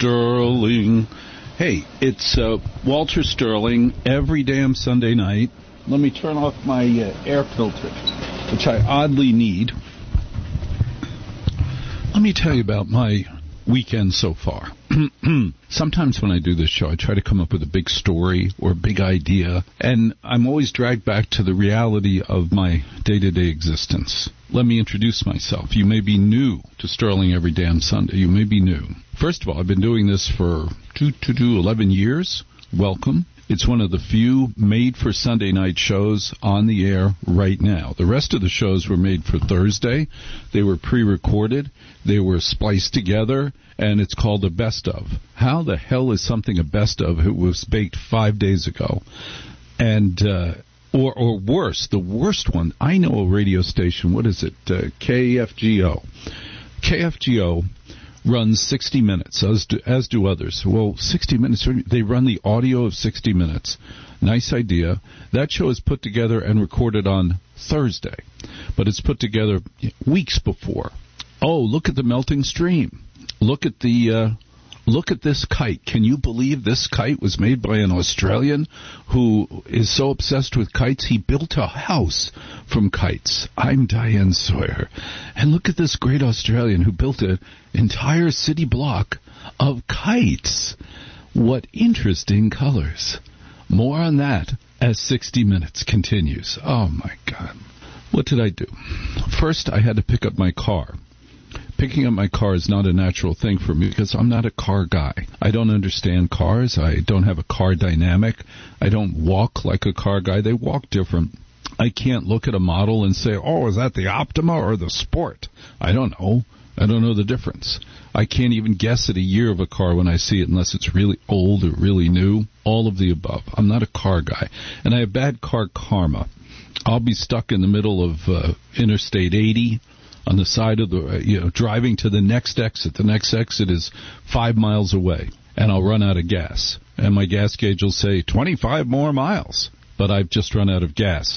Sterling. Hey, it's Walter Sterling every damn Sunday night. Let me turn off my air filter, which I oddly need. Let me tell you about my weekend so far. Sometimes when I do this show, I try to come up with a big story or a big idea, and I'm always dragged back to the reality of my day-to-day existence. Let me introduce myself. You may be new to Sterling every damn Sunday. You may be new. First of all, I've been doing this for 11 years. Welcome. It's one of the few made-for-Sunday night shows on the air right now. The rest of the shows were made for Thursday. They were pre-recorded. They were spliced together, and it's called a best of. How the hell is something a best of? It was baked 5 days ago. And, or worse, the worst one, I know a radio station, what is it, KFGO. KFGO runs 60 Minutes, as do others. Well, 60 Minutes, they run the audio of 60 Minutes. Nice idea. That show is put together and recorded on Thursday, but it's put together weeks before. Oh, look at the melting stream. Look at this kite. Can you believe this kite was made by an Australian who is so obsessed with kites, he built a house from kites. I'm Diane Sawyer. And look at this great Australian who built an entire city block of kites. What interesting colors. More on that as 60 Minutes continues. Oh, my God. What did I do? First, I had to pick up my car. Picking up my car is not a natural thing for me because I'm not a car guy. I don't understand cars. I don't have a car dynamic. I don't walk like a car guy. They walk different. I can't look at a model and say, oh, is that the Optima or the Sport? I don't know. I don't know the difference. I can't even guess at a year of a car when I see it unless it's really old or really new. All of the above. I'm not a car guy. And I have bad car karma. I'll be stuck in the middle of Interstate 80 on the side of the, driving to the next exit. The next exit is 5 miles away, and I'll run out of gas. And my gas gauge will say 25 more miles. But I've just run out of gas.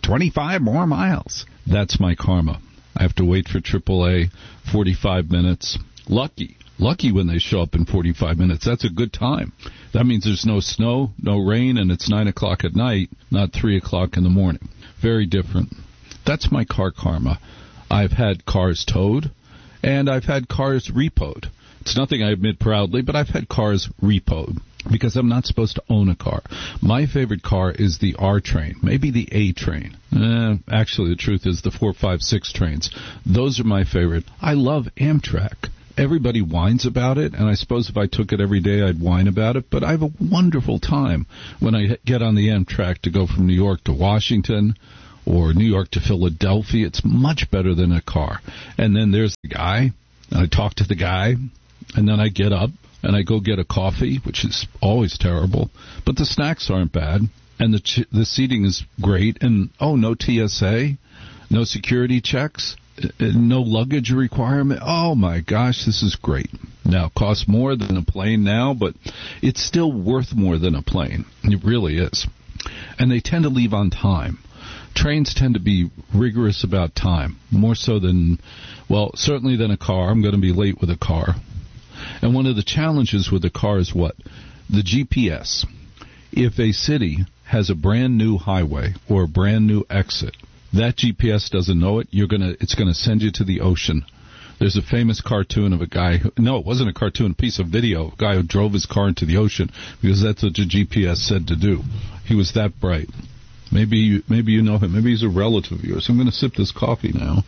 25 more miles. That's my karma. I have to wait for AAA 45 minutes. Lucky when they show up in 45 minutes. That's a good time. That means there's no snow, no rain, and it's 9 o'clock at night, not 3 o'clock in the morning. Very different. That's my car karma. I've had cars towed, and I've had cars repoed. It's nothing I admit proudly, but I've had cars repoed because I'm not supposed to own a car. My favorite car is the R train, maybe the A train. Actually, the truth is the 4, 5, 6 trains. Those are my favorite. I love Amtrak. Everybody whines about it, and I suppose if I took it every day, I'd whine about it, but I have a wonderful time when I get on the Amtrak to go from New York to Washington or New York to Philadelphia. It's much better than a car. And then there's the guy, and I talk to the guy, and then I get up, and I go get a coffee, which is always terrible, but the snacks aren't bad, and the seating is great, and, no TSA, no security checks, no luggage requirement. Oh, my gosh, this is great. Now, it costs more than a plane now, but it's still worth more than a plane. It really is. And they tend to leave on time. Trains tend to be rigorous about time, more so than, certainly than a car. I'm going to be late with a car. And one of the challenges with a car is what? The GPS. If a city has a brand new highway or a brand new exit, that GPS doesn't know it, it's going to send you to the ocean. There's a famous cartoon of a guy it wasn't a cartoon, a piece of video, a guy who drove his car into the ocean because that's what the GPS said to do. He was that bright. Maybe you know him. Maybe he's a relative of yours. I'm going to sip this coffee now.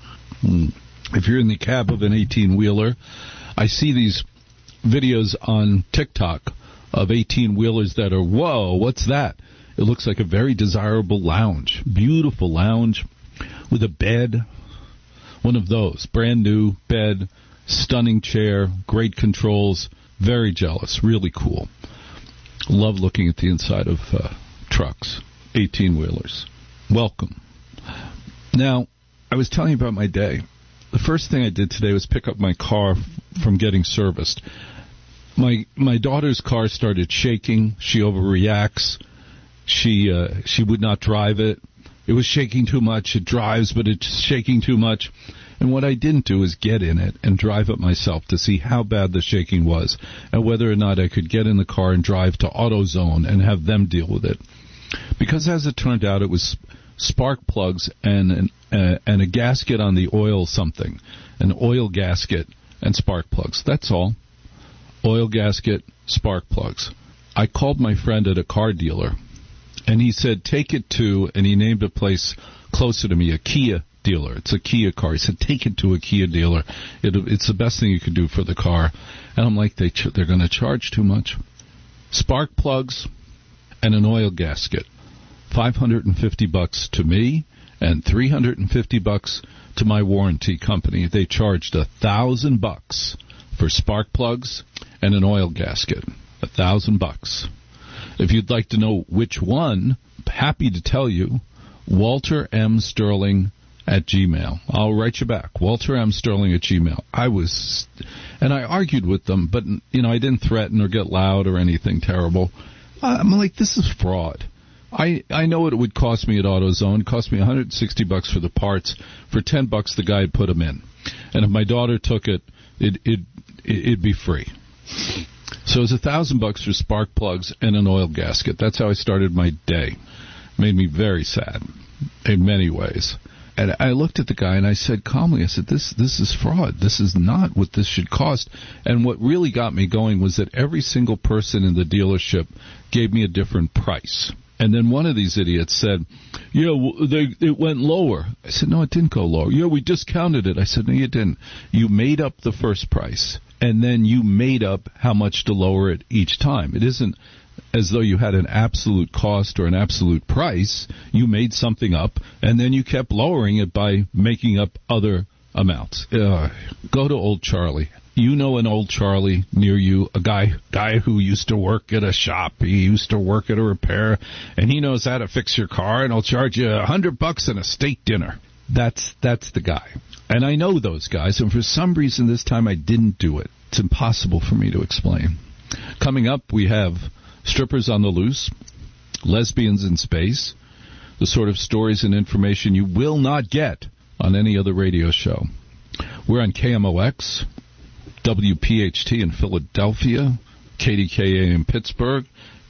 If you're in the cab of an 18-wheeler, I see these videos on TikTok of 18-wheelers that are, whoa, what's that? It looks like a very desirable lounge, beautiful lounge with a bed, one of those, brand new bed, stunning chair, great controls, very jealous, really cool. Love looking at the inside of trucks. 18-wheelers. Welcome. Now, I was telling you about my day. The first thing I did today was pick up my car from getting serviced. My daughter's car started shaking. She overreacts. She would not drive it. It was shaking too much. It drives, but it's shaking too much. And what I didn't do is get in it and drive it myself to see how bad the shaking was and whether or not I could get in the car and drive to AutoZone and have them deal with it. Because as it turned out, it was spark plugs and a gasket on the oil something, an oil gasket and spark plugs. That's all. Oil gasket, spark plugs. I called my friend at a car dealer, and he said, take it to, and he named a place closer to me, a Kia dealer. It's a Kia car. He said, take it to a Kia dealer. It's the best thing you could do for the car. And I'm like, they're going to charge too much. Spark plugs and an oil gasket. $550 to me and $350 to my warranty company. They charged $1,000 for spark plugs and an oil gasket. $1,000. If you'd like to know which one, happy to tell you. Walter M. Sterling at Gmail. I'll write you back. Walter M. Sterling at Gmail. I argued with them, but I didn't threaten or get loud or anything terrible. I'm like, this is fraud. I know what it would cost me at AutoZone. It cost me $160 for the parts. For $10, the guy had put them in. And if my daughter took it, it'd be free. So it was $1,000 for spark plugs and an oil gasket. That's how I started my day. Made me very sad in many ways. And I looked at the guy and I said calmly, I said, this is fraud. This is not what this should cost. And what really got me going was that every single person in the dealership gave me a different price. And then one of these idiots said, it went lower. I said, no, it didn't go lower. Yeah, we discounted it. I said, no, you didn't. You made up the first price, and then you made up how much to lower it each time. It isn't as though you had an absolute cost or an absolute price. You made something up, and then you kept lowering it by making up other amounts. Go to Old Charlie. You know an Old Charlie near you, a guy who used to work at a shop. He used to work at a repair, and he knows how to fix your car, and he'll charge you $100 and a steak dinner. That's the guy. And I know those guys, and for some reason this time I didn't do it. It's impossible for me to explain. Coming up, we have strippers on the loose, lesbians in space, the sort of stories and information you will not get on any other radio show. We're on KMOX, WPHT in Philadelphia, KDKA in Pittsburgh,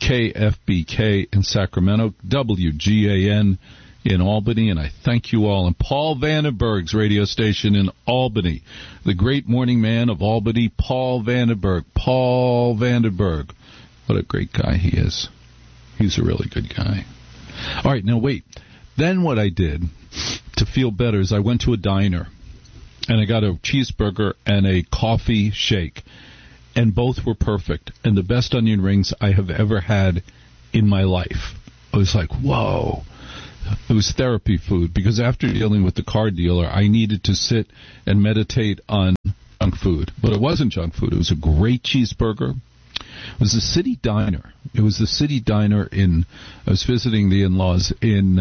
KFBK in Sacramento, WGAN in Albany, and I thank you all. And Paul Vandenberg's radio station in Albany, the great morning man of Albany, Paul Vandenberg. Paul Vandenberg. What a great guy he is. He's a really good guy. All right, now wait. Then what I did to feel better is I went to a diner, and I got a cheeseburger and a coffee shake, and both were perfect, and the best onion rings I have ever had in my life. I was like, whoa. It was therapy food, because after dealing with the car dealer, I needed to sit and meditate on junk food. But it wasn't junk food. It was a great cheeseburger. It was a city diner. It was the city diner I was visiting the in-laws in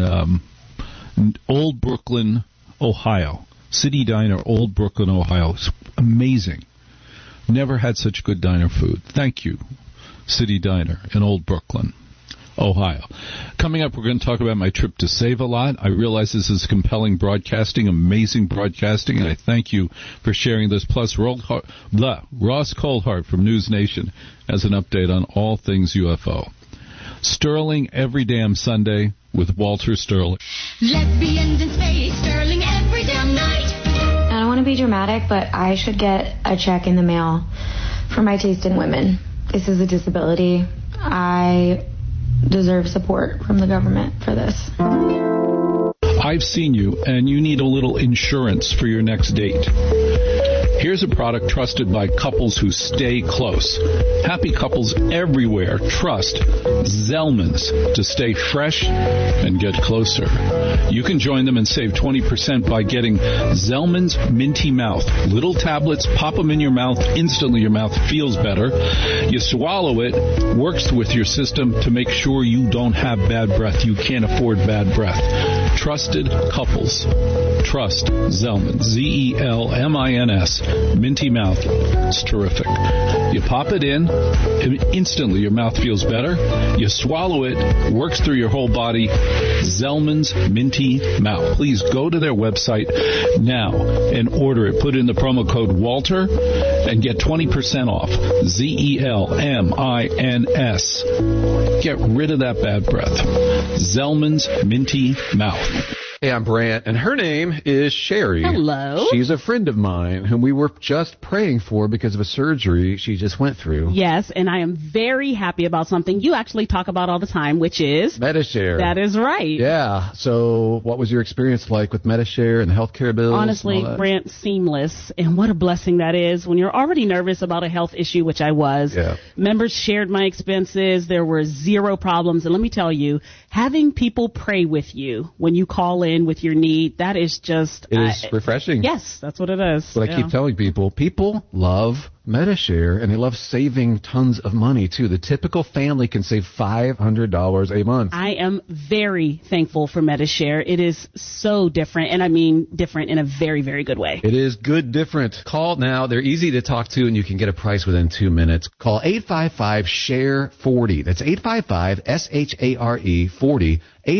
Old Brooklyn, Ohio. City Diner, Old Brooklyn, Ohio. It's amazing. Never had such good diner food. Thank you, City Diner in Old Brooklyn, Ohio. Coming up, we're going to talk about my trip to Save-A-Lot. I realize this is compelling broadcasting, amazing broadcasting, and I thank you for sharing this. Plus, Ross Coldhart from News Nation has an update on all things UFO. Sterling every damn Sunday with Walter Sterling. Lesbians in space, Sterling every damn night. I don't want to be dramatic, but I should get a check in the mail for my taste in women. This is a disability. I deserve support from the government for this. I've seen you, and you need a little insurance for your next date. Here's a product trusted by couples who stay close. Happy couples everywhere trust Zellman's to stay fresh and get closer. You can join them and save 20% by getting Zellman's Minty Mouth. Little tablets, pop them in your mouth. Instantly your mouth feels better. You swallow it, works with your system to make sure you don't have bad breath. You can't afford bad breath. Trusted couples. Trust Zellman's. Zellmins. Minty Mouth. It's terrific. You pop it in, Instantly, your mouth feels better. You swallow it, works through your whole body. Zellman's Minty Mouth. Please go to their website now and order it. Put in the promo code Walter and get 20% off. ZELMINS. Get rid of that bad breath. Zellman's Minty Mouth. Hey, I'm Brant, and her name is Sherry. Hello. She's a friend of mine whom we were just praying for because of a surgery she just went through. Yes, and I am very happy about something you actually talk about all the time, which is Medi-Share. That is right. Yeah. So what was your experience like with Medi-Share and the healthcare bills? Honestly, Brant, seamless. And what a blessing that is when you're already nervous about a health issue, which I was. Yeah. Members shared my expenses. There were zero problems. And let me tell you, having people pray with you when you call in with your need, that is just... It is refreshing. Yes, that's what it is. But I keep telling people, people love Medi-Share, and they love saving tons of money, too. The typical family can save $500 a month. I am very thankful for Medi-Share. It is so different, and I mean different in a very, very good way. It is good different. Call now. They're easy to talk to, and you can get a price within 2 minutes. Call 855-SHARE-40. That's 855-SHARE-40.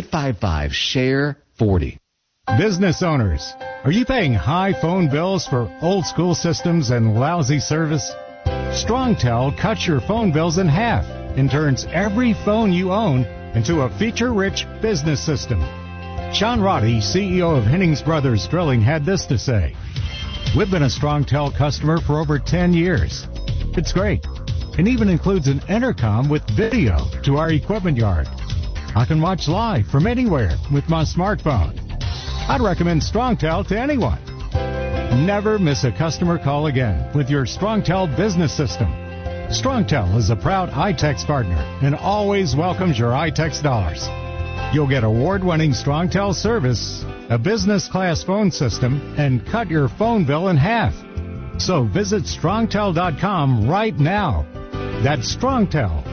855-SHARE-40. Business owners, are you paying high phone bills for old school systems and lousy service? StrongTel cuts your phone bills in half and turns every phone you own into a feature-rich business system. Sean Roddy, CEO of Hennings Brothers Drilling, had this to say. We've been a StrongTel customer for over 10 years. It's great. It even includes an intercom with video to our equipment yard. I can watch live from anywhere with my smartphone. I'd recommend StrongTel to anyone. Never miss a customer call again with your StrongTel business system. StrongTel is a proud iTex partner and always welcomes your iTex dollars. You'll get award-winning StrongTel service, a business-class phone system, and cut your phone bill in half. So visit StrongTel.com right now. That's StrongTel,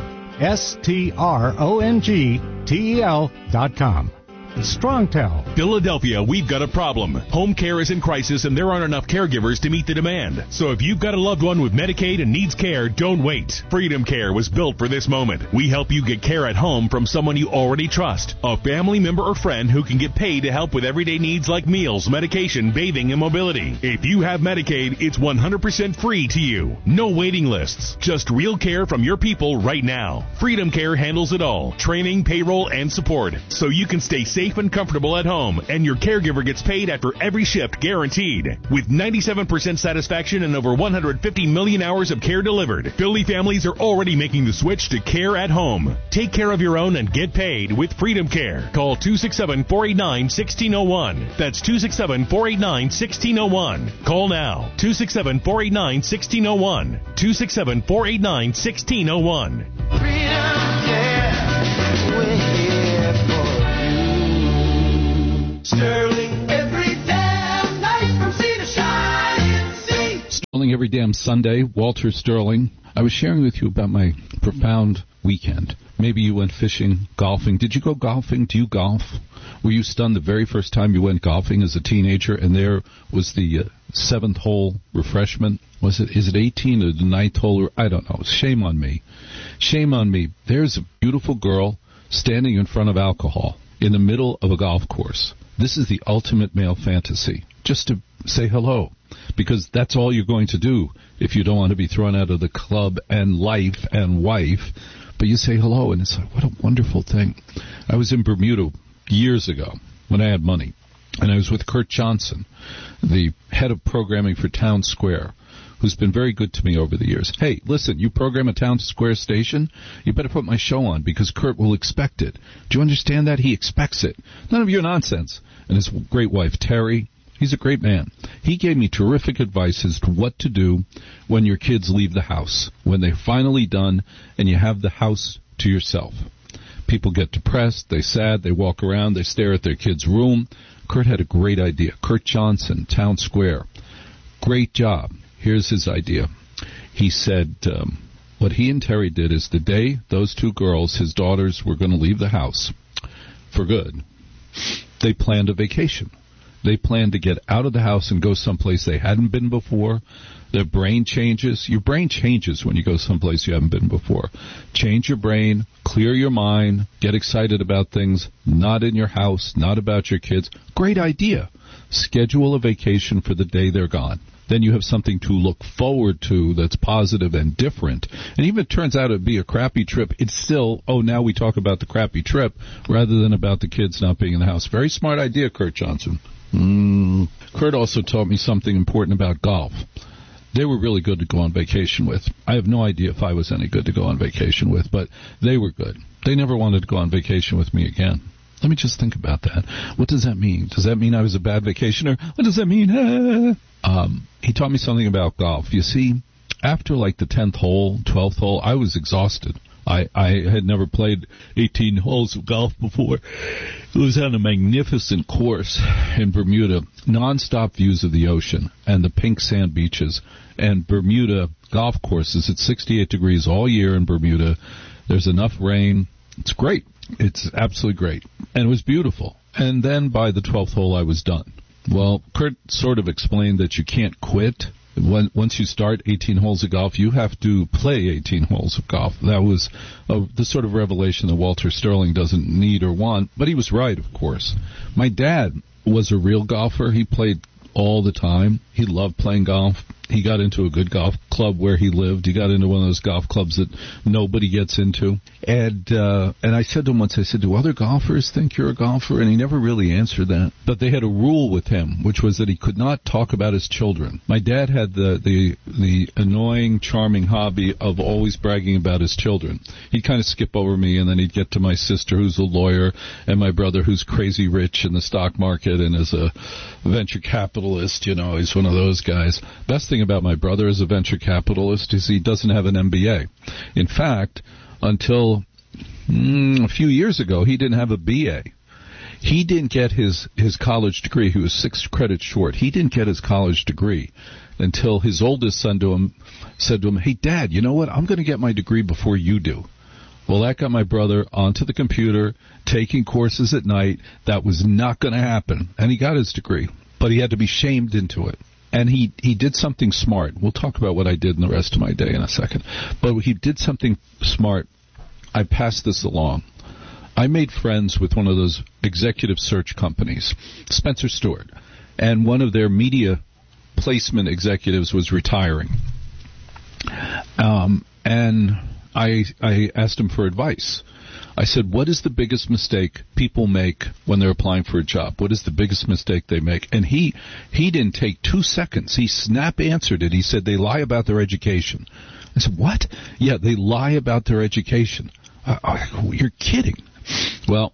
StrongTel.com. StrongTel. Philadelphia, we've got a problem. Home care is in crisis and there aren't enough caregivers to meet the demand. So if you've got a loved one with Medicaid and needs care, don't wait. Freedom Care was built for this moment. We help you get care at home from someone you already trust. A family member or friend who can get paid to help with everyday needs like meals, medication, bathing, and mobility. If you have Medicaid, it's 100% free to you. No waiting lists. Just real care from your people right now. Freedom Care handles it all. Training, payroll, and support. So you can stay safe and comfortable at home, and your caregiver gets paid after every shift guaranteed. With 97% satisfaction and over 150 million hours of care delivered, Philly families are already making the switch to care at home. Take care of your own and get paid with Freedom Care. Call 267-489-1601. That's 267-489-1601. Call now. 267-489-1601. 267-489-1601. Freedom Care. We're here for Sterling every damn night from sea to shining sea. Sterling every damn Sunday. Walter Sterling. I was sharing with you about my profound weekend. Maybe you went fishing, golfing. Did you go golfing? Do you golf? Were you stunned the very first time you went golfing as a teenager and there was the seventh hole refreshment? Is it 18 or the ninth hole? I don't know. Shame on me. Shame on me. There's a beautiful girl standing in front of alcohol in the middle of a golf course. This is the ultimate male fantasy, just to say hello, because that's all you're going to do if you don't want to be thrown out of the club and life and wife. But you say hello, and it's like, what a wonderful thing. I was in Bermuda years ago when I had money, and I was with Kurt Johnson, the head of programming for Town Square, who's been very good to me over the years. Hey, listen, you program a Town Square station, you better put my show on because Kurt will expect it. Do you understand that? He expects it. None of your nonsense. And his great wife, Terry, he's a great man. He gave me terrific advice as to what to do when your kids leave the house, when they're finally done and you have the house to yourself. People get depressed, they're sad, they walk around, they stare at their kid's room. Kurt had a great idea. Kurt Johnson, Town Square. Great job. Here's his idea. He said what he and Terry did is the day those two girls, his daughters, were going to leave the house for good, they planned a vacation. They plan to get out of the house and go someplace they hadn't been before. Their brain changes. Your brain changes when you go someplace you haven't been before. Change your brain, clear your mind, get excited about things not in your house, not about your kids. Great idea. Schedule a vacation for the day they're gone. Then you have something to look forward to that's positive and different. And even if it turns out to be a crappy trip, it's still, now we talk about the crappy trip rather than about the kids not being in the house. Very smart idea, Kurt Johnson. Kurt also taught me something important about golf. They were really good to go on vacation with. I have no idea if I was any good to go on vacation with, but they were good. They never wanted to go on vacation with me again. Let me just think about that. What does that mean? Does that mean I was a bad vacationer? What does that mean? He taught me something about golf. You see, after like the 10th hole, 12th hole, I was exhausted. I had never played 18 holes of golf before. It was on a magnificent course in Bermuda, nonstop views of the ocean and the pink sand beaches. And Bermuda golf courses, it's 68 degrees all year in Bermuda. There's enough rain. It's great. It's absolutely great. And it was beautiful. And then by the 12th hole, I was done. Well, Kurt sort of explained that you can't quit. Once you start 18 holes of golf, you have to play 18 holes of golf. That was the sort of revelation that Walter Sterling doesn't need or want, but he was right, of course. My dad was a real golfer. He played all the time. He loved playing golf. He got into a good golf club where he lived. He got into one of those golf clubs that nobody gets into. And I said to him once, I said, do other golfers think you're a golfer? And he never really answered that. But they had a rule with him, which was that he could not talk about his children. My dad had the annoying, charming hobby of always bragging about his children. He'd kind of skip over me, and then he'd get to my sister, who's a lawyer, and my brother, who's crazy rich in the stock market and is a venture capitalist. You know, he's one of those guys. Best thing about my brother as a venture capitalist is he doesn't have an MBA. In fact, until a few years ago, he didn't have a BA. He didn't get his college degree. He was 6 credits short. He didn't get his college degree until his oldest son said to him, hey, Dad, you know what? I'm going to get my degree before you do. Well, that got my brother onto the computer, taking courses at night. That was not going to happen. And he got his degree, but he had to be shamed into it. And he did something smart. We'll talk about what I did in the rest of my day in a second. But he did something smart. I passed this along. I made friends with one of those executive search companies, Spencer Stewart, and one of their media placement executives was retiring. And I asked him for advice. I said, what is the biggest mistake people make when they're applying for a job? What is the biggest mistake they make? And he didn't take 2 seconds. He snap answered it. He said, they lie about their education. I said, what? Yeah, they lie about their education. You're kidding. Well,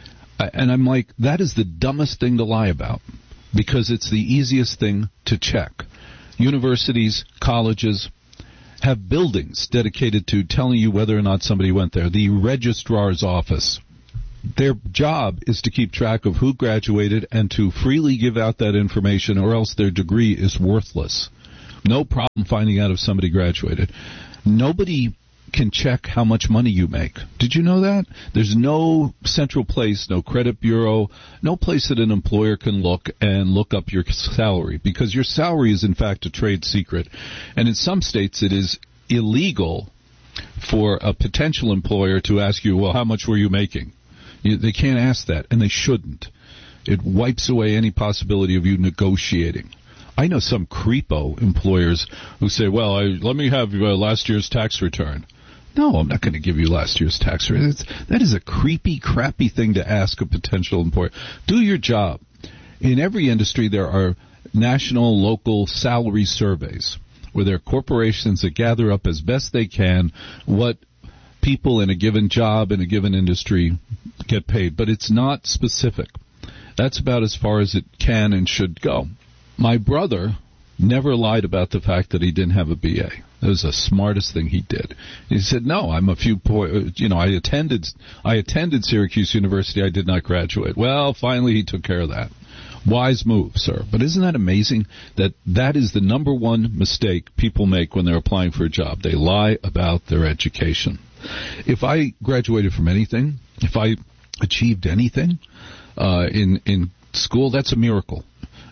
and I'm like, that is the dumbest thing to lie about because it's the easiest thing to check. Universities, colleges have buildings dedicated to telling you whether or not somebody went there. The registrar's office, their job is to keep track of who graduated and to freely give out that information or else their degree is worthless. No problem finding out if somebody graduated. Nobody can check how much money you make. Did you know that? There's no central place, no credit bureau, no place that an employer can look up your salary because your salary is in fact a trade secret. And in some states it is illegal for a potential employer to ask you, well, how much were you making? They can't ask that, and they shouldn't. It wipes away any possibility of you negotiating. I know some creepo employers who say, well, let me have last year's tax return. No, I'm not going to give you last year's tax return. That is a creepy, crappy thing to ask a potential employer. Do your job. In every industry, there are national, local salary surveys where there are corporations that gather up as best they can what people in a given job, in a given industry get paid. But it's not specific. That's about as far as it can and should go. My brother never lied about the fact that he didn't have a BA. It was the smartest thing he did. He said, no, I'm a few points, I attended Syracuse University. I did not graduate. Well, finally he took care of that. Wise move, sir. But isn't that amazing that is the number one mistake people make when they're applying for a job? They lie about their education. If I graduated from anything, if I achieved anything in school, that's a miracle.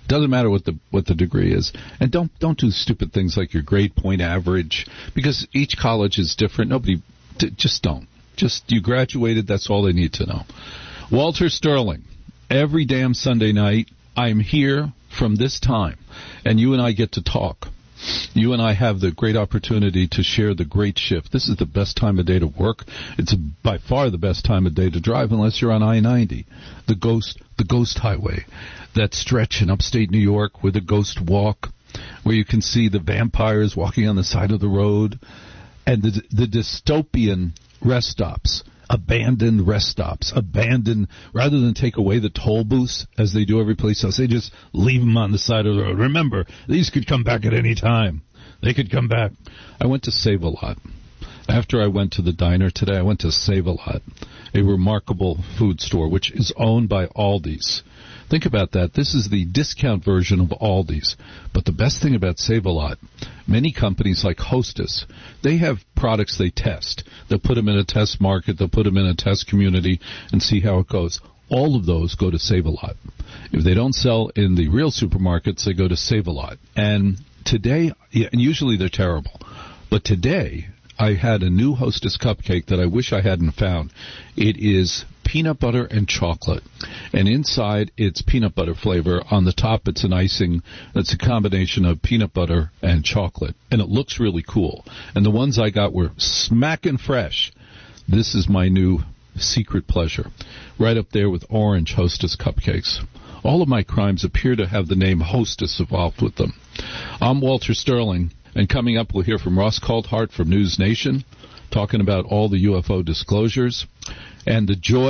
Doesn't matter what the degree is. And don't do stupid things like your grade point average, because each college is different. Just don't. Just, you graduated, that's all they need to know. Walter Sterling, every damn Sunday night, I'm here from this time, and you and I get to talk. You and I have the great opportunity to share the great shift. This is the best time of day to work. It's by far the best time of day to drive, unless you're on I-90, the ghost highway, that stretch in upstate New York where the ghost walk, where you can see the vampires walking on the side of the road, and the dystopian rest stops. Abandoned rest stops. Abandoned, rather than take away the toll booths, as they do every place else, they just leave them on the side of the road. Remember, these could come back at any time. They could come back. I went to Save-A-Lot. After I went to the diner today, I went to Save-A-Lot, a remarkable food store, which is owned by Aldi's. Think about that. This is the discount version of Aldi's. But the best thing about Save-A-Lot, many companies like Hostess, they have products they test. They'll put them in a test market. They'll put them in a test community and see how it goes. All of those go to Save-A-Lot. If they don't sell in the real supermarkets, they go to Save-A-Lot. And today, and usually they're terrible, but today I had a new Hostess cupcake that I wish I hadn't found. It is peanut butter and chocolate, and inside it's peanut butter flavor. On the top it's an icing that's a combination of peanut butter and chocolate, and it looks really cool. And the ones I got were smacking fresh. This is my new secret pleasure, right up there with orange Hostess cupcakes. All of my crimes appear to have the name Hostess involved with them. I'm Walter Sterling, and coming up we'll hear from Ross Coulthart from News Nation, talking about all the UFO disclosures and the joy.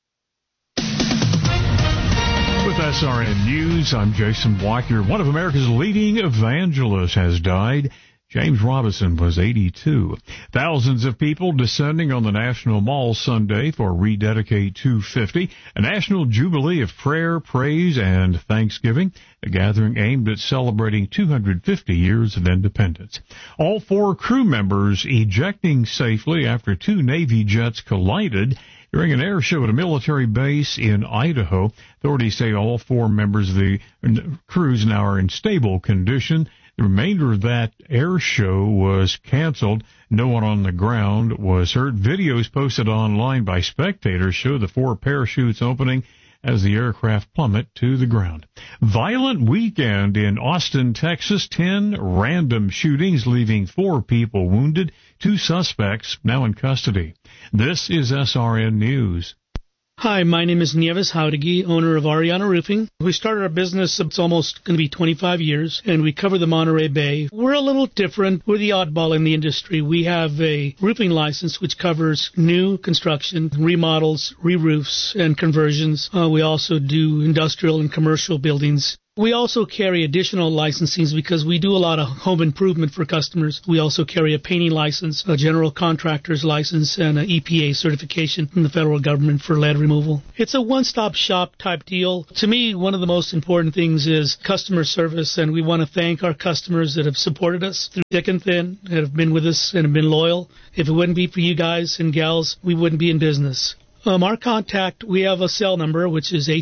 With SRN News, I'm Jason Walker. One of America's leading evangelists has died. James Robinson was 82. Thousands of people descending on the National Mall Sunday for Rededicate 250, a national jubilee of prayer, praise, and thanksgiving, a gathering aimed at celebrating 250 years of independence. All 4 crew members ejecting safely after 2 Navy jets collided during an air show at a military base in Idaho. Authorities say all 4 members of the crews now are in stable condition. The remainder of that air show was canceled. No one on the ground was hurt. Videos posted online by spectators show the 4 parachutes opening as the aircraft plummet to the ground. Violent weekend in Austin, Texas. 10 random shootings, leaving 4 people wounded. 2 suspects now in custody. This is SRN News. Hi, my name is Nieves Jauregui, owner of Ariana Roofing. We started our business, it's almost going to be 25 years, and we cover the Monterey Bay. We're a little different. We're the oddball in the industry. We have a roofing license which covers new construction, remodels, re-roofs, and conversions. We also do industrial and commercial buildings. We also carry additional licensings because we do a lot of home improvement for customers. We also carry a painting license, a general contractor's license, and an EPA certification from the federal government for lead removal. It's a one-stop shop type deal. To me, one of the most important things is customer service, and we want to thank our customers that have supported us through thick and thin, that have been with us and have been loyal. If it wouldn't be for you guys and gals, we wouldn't be in business. Our contact, we have a cell number, which is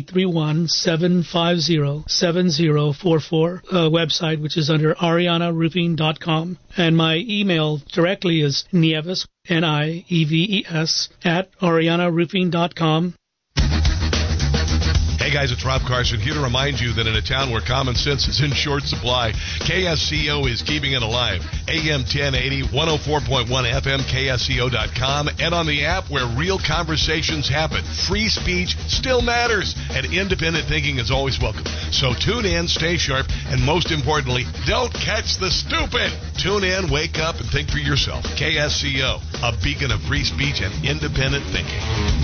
831-750-7044, website, which is under arianaroofing.com. And my email directly is Nieves, Nieves, at arianaroofing.com. Hey guys, it's Rob Carson here to remind you that in a town where common sense is in short supply, KSCO is keeping it alive. AM 1080, 104.1 FM, KSCO.com, and on the app where real conversations happen. Free speech still matters, and independent thinking is always welcome. So tune in, stay sharp, and most importantly, don't catch the stupid. Tune in, wake up, and think for yourself. KSCO, a beacon of free speech and independent thinking.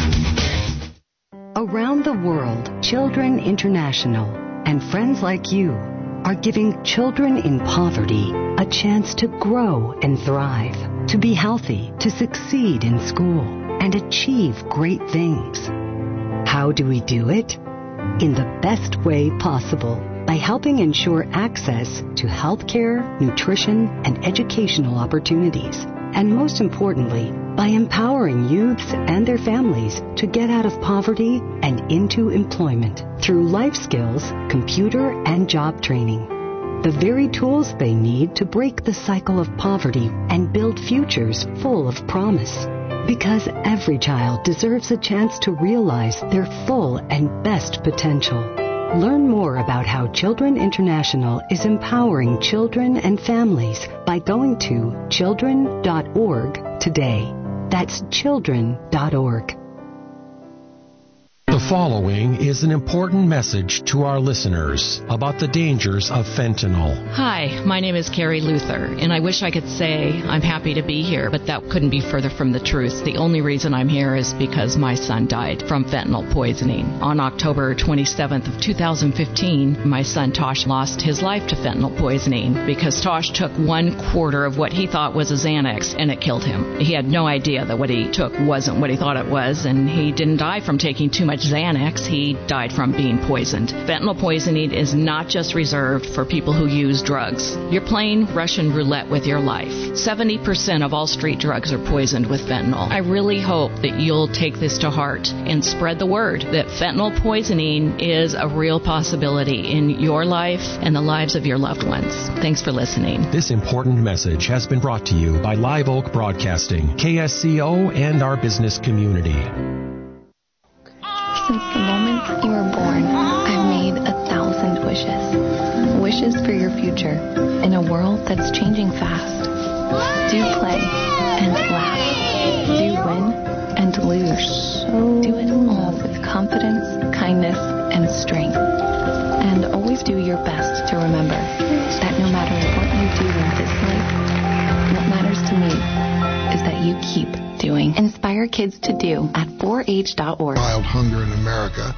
Around the world, Children International and friends like you are giving children in poverty a chance to grow and thrive, to be healthy, to succeed in school, and achieve great things. How do we do it? In the best way possible, by helping ensure access to health care, nutrition, and educational opportunities. And most importantly, by empowering youths and their families to get out of poverty and into employment through life skills, computer, and job training. The very tools they need to break the cycle of poverty and build futures full of promise. Because every child deserves a chance to realize their full and best potential. Learn more about how Children International is empowering children and families by going to children.org today. That's children.org. The following is an important message to our listeners about the dangers of fentanyl. Hi, my name is Carrie Luther, and I wish I could say I'm happy to be here, but that couldn't be further from the truth. The only reason I'm here is because my son died from fentanyl poisoning. On October 27th of 2015, my son Tosh lost his life to fentanyl poisoning because Tosh took 1/4 of what he thought was a Xanax, and it killed him. He had no idea that what he took wasn't what he thought it was, and he didn't die from taking too much Xanax. He died from being poisoned. Fentanyl poisoning is not just reserved for people who use drugs. You're playing Russian roulette with your life. 70% of all street drugs are poisoned with fentanyl. I really hope that you'll take this to heart and spread the word that fentanyl poisoning is a real possibility in your life and the lives of your loved ones. Thanks for listening. This important message has been brought to you by Live Oak Broadcasting, KSCO, and our business community. Since the moment you were born, I've made 1,000 wishes. Wishes for your future in a world that's changing fast. Do play and laugh. Do win and lose. Do it all with confidence, kindness, and strength. And always do your best to remember that no matter what you do in this life, what matters to me is that you keep doing. Inspire kids to do at 4h.org. Wild hunger in America.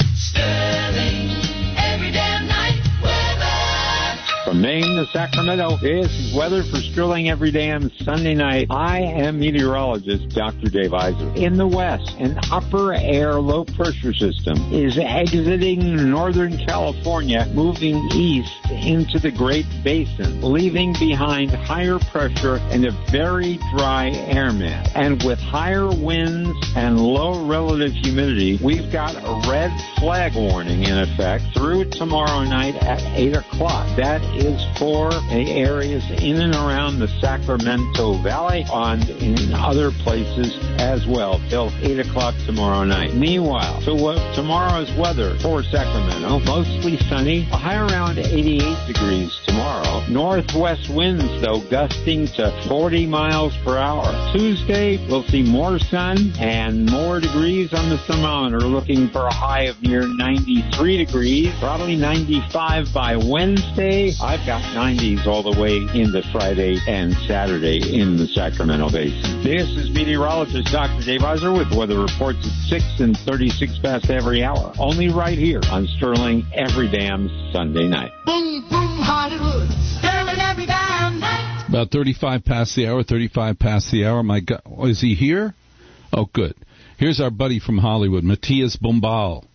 Sterling, every damn night weather. From Maine to Sacramento, this is weather for Sterling every damn Sunday night. I am meteorologist Dr. Dave Iser. In the west, an upper air low pressure system is exiting Northern California, moving east into the Great Basin, leaving behind higher pressure and a very dry air mass. And with higher winds and low relative humidity, we've got a red flag warning in effect through tomorrow night at 8 o'clock. That is for the areas in and around the Sacramento Valley and in other places as well till 8 o'clock tomorrow night. Meanwhile, tomorrow's weather for Sacramento, mostly sunny, a high around 88 degrees tomorrow. Northwest winds, though, gusting to 40 miles per hour. Tuesday, we'll see more sun and more degrees on the thermometer, looking for a high of near 93 degrees, probably 95 by Wednesday. I've got 90s all the way into Friday and Saturday in the Sacramento Basin. This is meteorologist Dr. Dave Iser with weather reports at 6 and 36 past every hour. Only right here on Sterling every damn Sunday night. Boom, boom, Hollywood. Sterling every damn night. About 35 past the hour. My God, is he here? Oh, good. Here's our buddy from Hollywood, Matthias Bombal.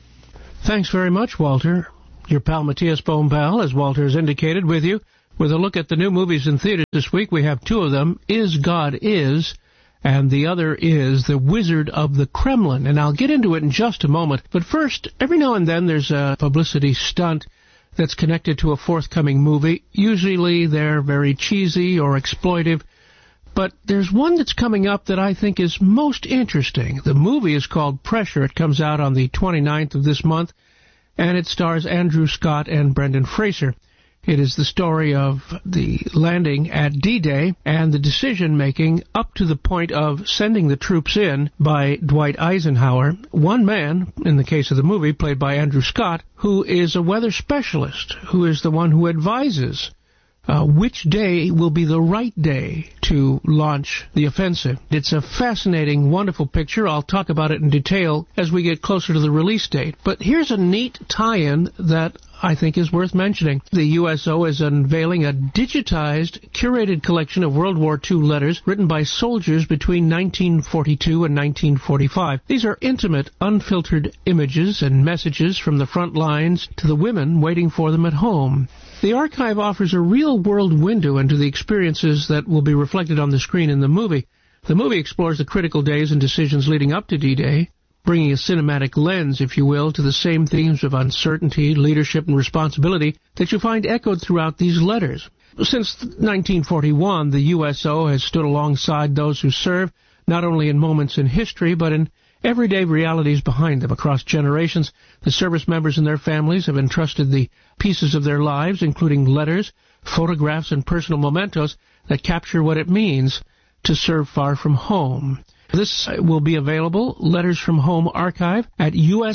Thanks very much, Walter. Your pal Matthias Bombal, as Walter has indicated, with you. With a look at the new movies in theaters this week, we have two of them, Is God Is, and the other is The Wizard of the Kremlin. And I'll get into it in just a moment. But first, every now and then there's a publicity stunt that's connected to a forthcoming movie. Usually they're very cheesy or exploitive. But there's one that's coming up that I think is most interesting. The movie is called Pressure. It comes out on the 29th of this month, and it stars Andrew Scott and Brendan Fraser. It is the story of the landing at D-Day and the decision-making up to the point of sending the troops in by Dwight Eisenhower. One man, in the case of the movie, played by Andrew Scott, who is a weather specialist, who is the one who advises which day will be the right day to launch the offensive. It's a fascinating, wonderful picture. I'll talk about it in detail as we get closer to the release date. But here's a neat tie-in that I think is worth mentioning. The USO is unveiling a digitized, curated collection of World War II letters written by soldiers between 1942 and 1945. These are intimate, unfiltered images and messages from the front lines to the women waiting for them at home. The archive offers a real-world window into the experiences that will be reflected on the screen in the movie. The movie explores the critical days and decisions leading up to D-Day, bringing a cinematic lens, if you will, to the same themes of uncertainty, leadership, and responsibility that you find echoed throughout these letters. Since 1941, the USO has stood alongside those who serve, not only in moments in history, but in everyday realities behind them. Across generations, the service members and their families have entrusted the pieces of their lives, including letters, photographs, and personal mementos that capture what it means to serve far from home. This will be available, Letters from Home Archive, at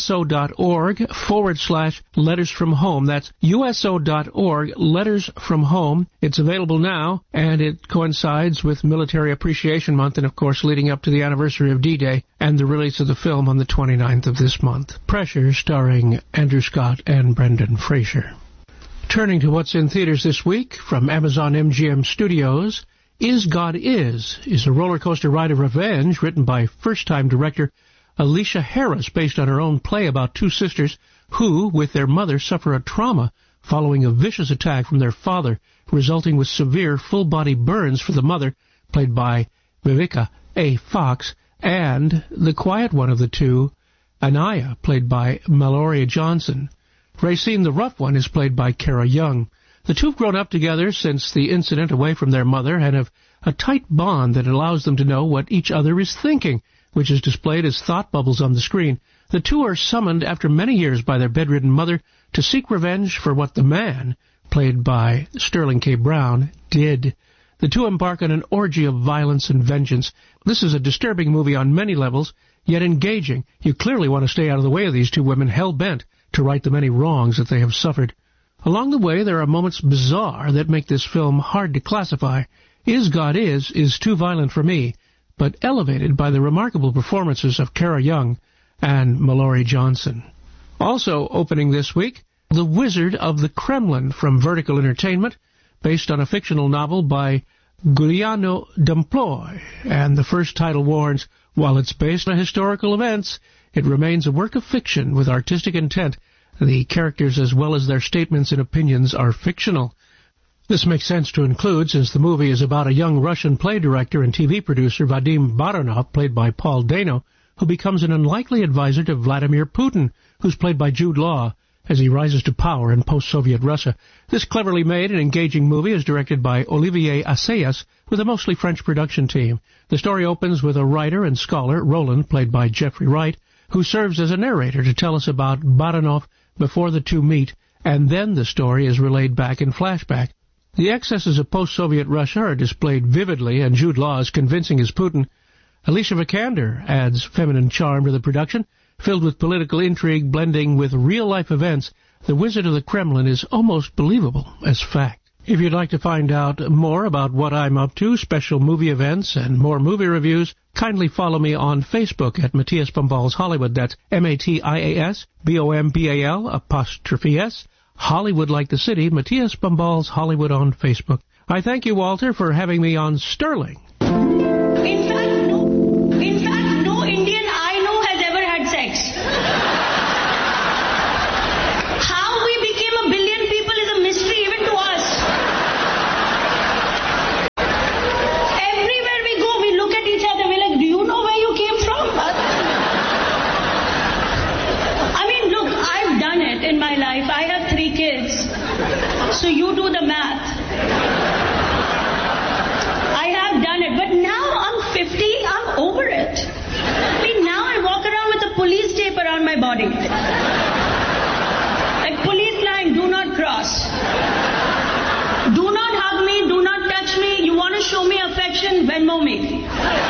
uso.org/Letters from Home. That's uso.org, Letters from Home. It's available now, and it coincides with Military Appreciation Month and, of course, leading up to the anniversary of D-Day and the release of the film on the 29th of this month. Pressure, starring Andrew Scott and Brendan Fraser. Turning to what's in theaters this week, from Amazon MGM Studios, Is God Is a roller coaster ride of revenge written by first-time director Alicia Harris, based on her own play about two sisters who, with their mother, suffer a trauma following a vicious attack from their father, resulting with severe full-body burns for the mother, played by Vivica A. Fox, and the quiet one of the two, Anaya, played by Mallory Johnson. Racine, the rough one, is played by Kara Young. The two have grown up together since the incident away from their mother and have a tight bond that allows them to know what each other is thinking, which is displayed as thought bubbles on the screen. The two are summoned after many years by their bedridden mother to seek revenge for what the man, played by Sterling K. Brown, did. The two embark on an orgy of violence and vengeance. This is a disturbing movie on many levels, yet engaging. You clearly want to stay out of the way of these two women hell-bent to right the many wrongs that they have suffered. Along the way, there are moments bizarre that make this film hard to classify. Is God Is too violent for me, but elevated by the remarkable performances of Kara Young and Mallory Johnson. Also opening this week, The Wizard of the Kremlin from Vertical Entertainment, based on a fictional novel by Giuliano Demploy. And the first title warns, while it's based on historical events, it remains a work of fiction with artistic intent. The characters, as well as their statements and opinions, are fictional. This makes sense to include, since the movie is about a young Russian play director and TV producer, Vadim Baranov, played by Paul Dano, who becomes an unlikely advisor to Vladimir Putin, who's played by Jude Law, as he rises to power in post-Soviet Russia. This cleverly made and engaging movie is directed by Olivier Assayas, with a mostly French production team. The story opens with a writer and scholar, Roland, played by Jeffrey Wright, who serves as a narrator to tell us about Baranov before the two meet, and then the story is relayed back in flashback. The excesses of post-Soviet Russia are displayed vividly, and Jude Law is convincing as Putin. Alicia Vikander adds feminine charm to the production, filled with political intrigue blending with real-life events. The Wizard of the Kremlin is almost believable as fact. If you'd like to find out more about what I'm up to, special movie events, and more movie reviews, kindly follow me on Facebook at Matthias Bombals Hollywood. That's MATIAS, Hollywood like the city, Matthias Bombals Hollywood on Facebook. I thank you, Walter, for having me on Sterling. In fact, no Indian I know has ever had sex. How we became a billion people is a mystery even to us. Everywhere we go, we look at each other, we're like, do you know where you came from? I mean, look, I've done it in my life. I have 3 kids. So you do the math. I have done it. But now I'm 50, I'm over it. I mean, now I walk around with a police tape around my body. Like police line, do not cross. Do not hug me, do not touch me. You want to show me affection, Venmo me.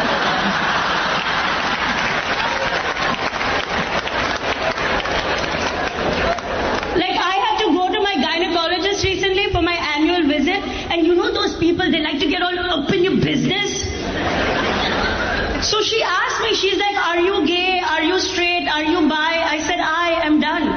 Like I had to go to my gynecologist recently for my annual visit, and you know those people, they like to get all up in your business. So she asked me, she's like, are you gay? Are you straight? Are you bi? I said, I am done.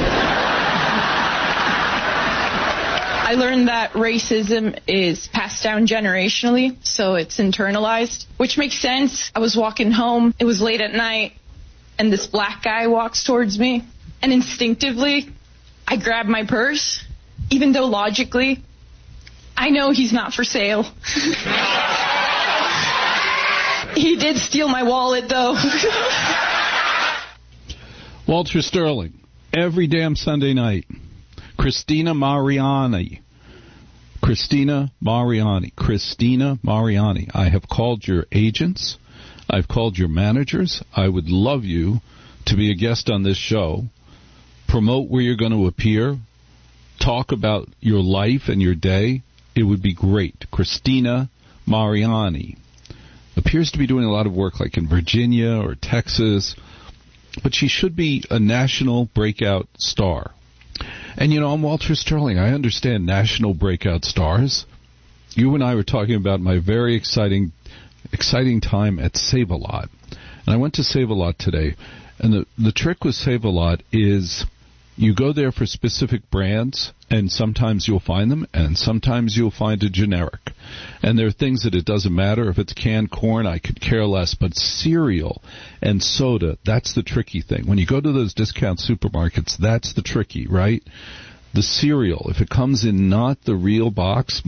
I learned that racism is passed down generationally, so it's internalized, which makes sense. I was walking home, it was late at night, and this black guy walks towards me, and instinctively, I grab my purse, even though logically, I know he's not for sale. He did steal my wallet, though. Walter Sterling, every damn Sunday night. Christina Mariani. I have called your agents. I've called your managers. I would love you to be a guest on this show. Promote where you're going to appear. Talk about your life and your day. It would be great. Christina Mariani appears to be doing a lot of work like in Virginia or Texas, but she should be a national breakout star. And, you know, I'm Walter Sterling. I understand national breakout stars. You and I were talking about my very exciting time at Save-A-Lot. And I went to Save-A-Lot today. And the trick with Save-A-Lot is you go there for specific brands, and sometimes you'll find them, and sometimes you'll find a generic. And there are things that it doesn't matter. If it's canned corn, I could care less. But cereal and soda, that's the tricky thing. When you go to those discount supermarkets, that's the tricky, right? The cereal, if it comes in not the real box,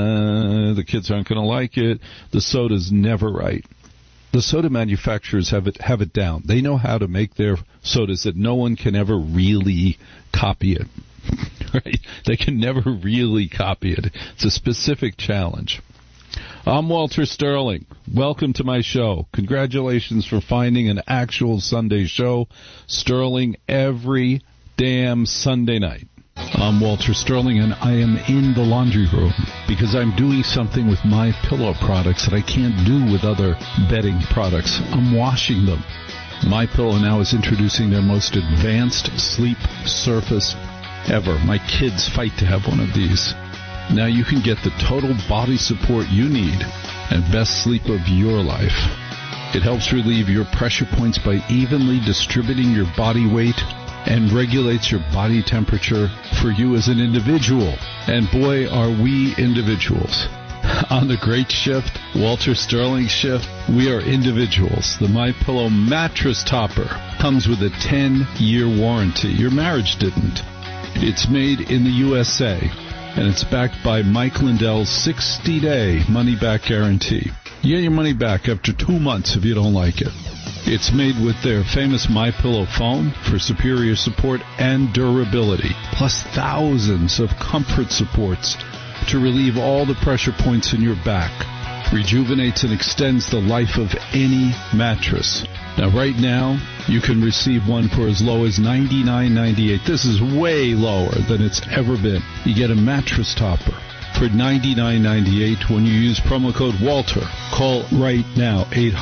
the kids aren't going to like it. The soda's never right. The soda manufacturers have it down. They know how to make their sodas that no one can ever really copy it. Right? They can never really copy it. It's a specific challenge. I'm Walter Sterling. Welcome to my show. Congratulations for finding an actual Sunday show. Sterling every damn Sunday night. I'm Walter Sterling, and I am in the laundry room because I'm doing something with my pillow products that I can't do with other bedding products. I'm washing them. My Pillow now is introducing their most advanced sleep surface ever. My kids fight to have one of these. Now you can get the total body support you need and best sleep of your life. It helps relieve your pressure points by evenly distributing your body weight and regulates your body temperature for you as an individual. And boy, are we individuals. On the great shift, Walter Sterling shift, we are individuals. The MyPillow mattress topper comes with a 10-year warranty. Your marriage didn't. It's made in the USA, and it's backed by Mike Lindell's 60-day money-back guarantee. You get your money back after 2 months if you don't like it. It's made with their famous MyPillow foam for superior support and durability, plus thousands of comfort supports to relieve all the pressure points in your back. Rejuvenates and extends the life of any mattress. Now, right now, you can receive one for as low as $99.98. This is way lower than it's ever been. You get a mattress topper for $99.98 when you use promo code WALTER. Call right now,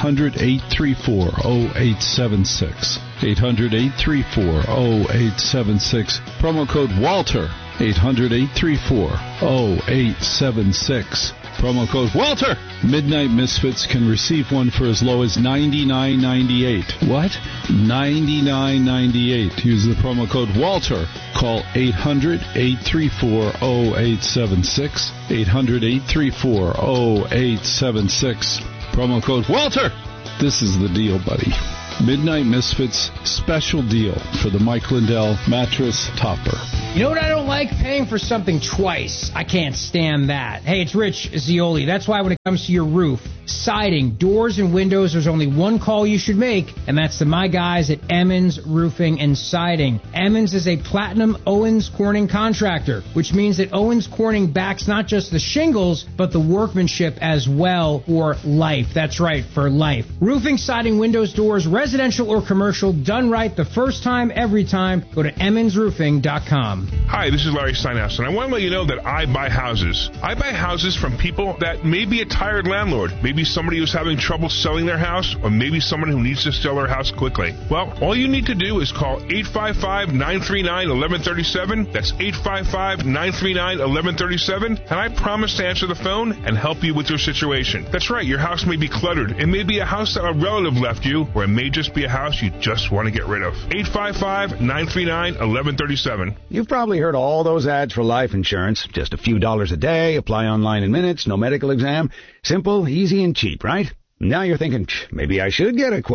800-834-0876. 800-834-0876. Promo code WALTER. 800-834-0876. Promo code WALTER. Midnight Misfits can receive one for as low as $99.98. What? $99.98. Use the promo code WALTER. Call 800-834-0876. 800-834-0876. Promo code WALTER. This is the deal, buddy. Midnight Misfits special deal for the Mike Lindell mattress topper. You know what I don't like? Paying for something twice. I can't stand that. Hey, it's Rich Zioli. That's why when it comes to your roof, siding, doors, and windows, there's only one call you should make, and that's to my guys at Emmons Roofing and Siding. Emmons is a platinum Owens Corning contractor, which means that Owens Corning backs not just the shingles, but the workmanship as well for life. That's right, for life. Roofing, siding, windows, doors, residential or commercial, done right the first time, every time. Go to emmonsroofing.com. Hi, this is Larry Steinhaus, and I want to let you know that I buy houses. I buy houses from people that may be a tired landlord, maybe somebody who's having trouble selling their house, or maybe someone who needs to sell their house quickly. Well, all you need to do is call 855-939-1137. That's 855-939-1137, and I promise to answer the phone and help you with your situation. That's right, your house may be cluttered. It may be a house that a relative left you, or it may just be a house you just want to get rid of. 855-939-1137. You've probably heard all those ads for life insurance. Just a few dollars a day, apply online in minutes, no medical exam. Simple, easy, and cheap, right? Now you're thinking, maybe I should get a quote.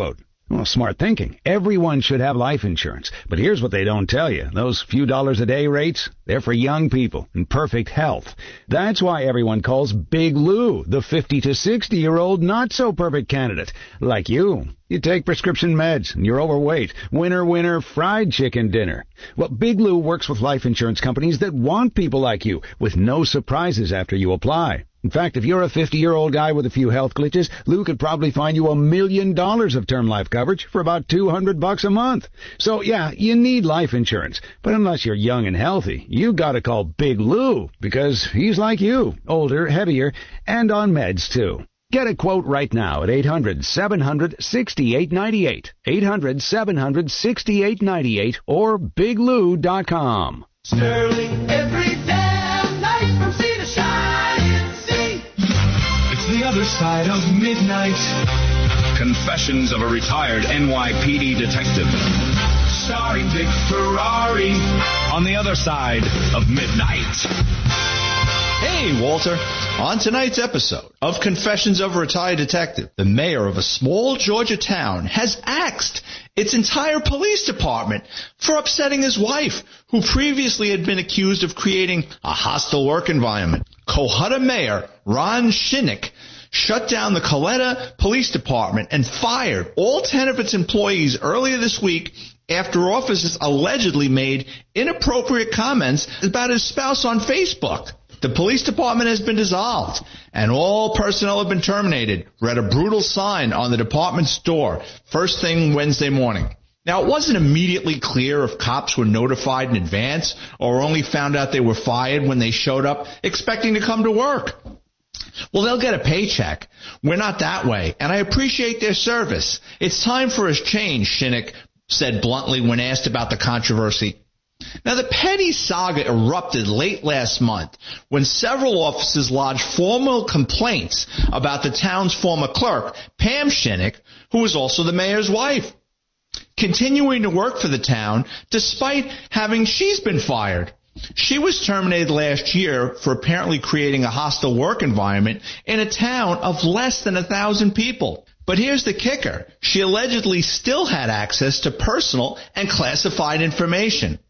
Well, smart thinking. Everyone should have life insurance. But here's what they don't tell you. Those few dollars a day rates, they're for young people in perfect health. That's why everyone calls Big Lou the 50 to 60-year-old not-so-perfect candidate. Like you. You take prescription meds, and you're overweight. Winner, winner, fried chicken dinner. Well, Big Lou works with life insurance companies that want people like you, with no surprises after you apply. In fact, if you're a 50-year-old guy with a few health glitches, Lou could probably find you $1 million of term life coverage for about $200 a month. So, yeah, you need life insurance. But unless you're young and healthy, you gotta call Big Lou, because he's like you, older, heavier, and on meds, too. Get a quote right now at 800-700-6898, 800-700-6898, or biglou.com. Sterling every damn night from sea to shining sea. It's the other side of midnight. Confessions of a retired NYPD detective. Starring Dick Ferrari on the other side of midnight. Hey, Walter. On tonight's episode of Confessions of a Retired Detective, the mayor of a small Georgia town has axed its entire police department for upsetting his wife, who previously had been accused of creating a hostile work environment. Cohutta Mayor Ron Shinnick shut down the Coletta Police Department and fired all 10 of its employees earlier this week after officers allegedly made inappropriate comments about his spouse on Facebook. The police department has been dissolved, and all personnel have been terminated, read a brutal sign on the department's door first thing Wednesday morning. Now, it wasn't immediately clear if cops were notified in advance or only found out they were fired when they showed up expecting to come to work. Well, they'll get a paycheck. We're not that way, and I appreciate their service. It's time for a change, Shinnick said bluntly when asked about the controversy. Now, the petty saga erupted late last month when several officers lodged formal complaints about the town's former clerk, Pam Shinnick, who was also the mayor's wife, continuing to work for the town despite she's been fired. She was terminated last year for apparently creating a hostile work environment in a town of less than 1,000 people. But here's the kicker. She allegedly still had access to personal and classified information.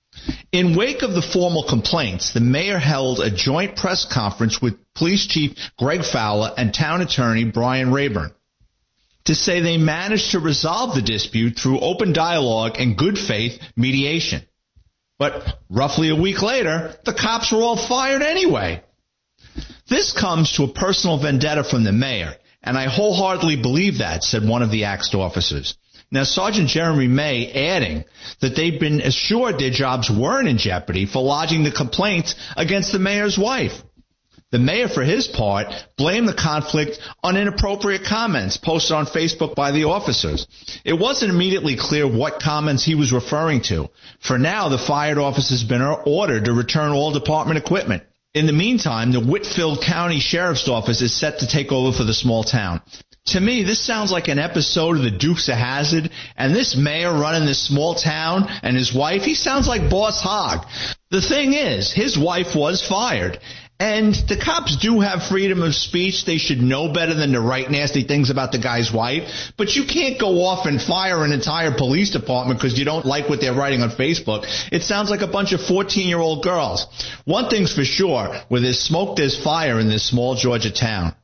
In wake of the formal complaints, the mayor held a joint press conference with Police Chief Greg Fowler and Town Attorney Brian Rayburn to say they managed to resolve the dispute through open dialogue and good faith mediation. But roughly a week later, the cops were all fired anyway. This comes to a personal vendetta from the mayor, and I wholeheartedly believe that, said one of the axed officers. Now, Sergeant Jeremy May adding that they've been assured their jobs weren't in jeopardy for lodging the complaints against the mayor's wife. The mayor, for his part, blamed the conflict on inappropriate comments posted on Facebook by the officers. It wasn't immediately clear what comments he was referring to. For now, the fired officer has been ordered to return all department equipment. In the meantime, the Whitfield County Sheriff's Office is set to take over for the small town. To me, this sounds like an episode of the Dukes of Hazzard, and this mayor running this small town and his wife, he sounds like Boss Hogg. The thing is, his wife was fired, and the cops do have freedom of speech. They should know better than to write nasty things about the guy's wife, but you can't go off and fire an entire police department because you don't like what they're writing on Facebook. It sounds like a bunch of 14-year-old girls. One thing's for sure, where there's smoke, there's fire in this small Georgia town.